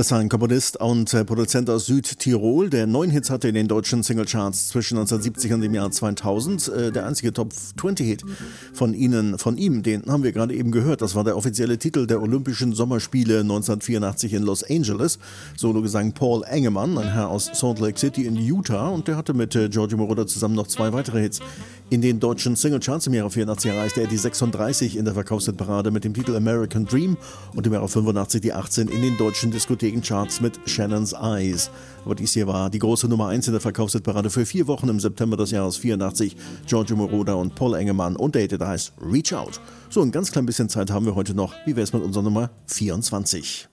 Das war ein Komponist und Produzent aus Südtirol, der 9 Hits hatte in den deutschen Singlecharts zwischen 1970 und dem Jahr 2000. Der einzige Top-20-Hit von ihm, den haben wir gerade eben gehört. Das war der offizielle Titel der Olympischen Sommerspiele 1984 in Los Angeles. Sologesang Paul Engemann, ein Herr aus Salt Lake City in Utah, und der hatte mit Giorgio Moroder zusammen noch 2 weitere Hits. In den deutschen Singlecharts im Jahre 84 erreichte er die 36 in der Verkaufshitparade mit dem Titel American Dream und im Jahre 85 die 18 in den deutschen Diskothekencharts mit Shannon's Eyes. Aber dies hier war die große Nummer 1 in der Verkaufshitparade für 4 Wochen im September des Jahres 84. Giorgio Moroder und Paul Engemann, und der Hit heißt Reach Out. So, ein ganz klein bisschen Zeit haben wir heute noch. Wie wäre es mit unserer Nummer 24?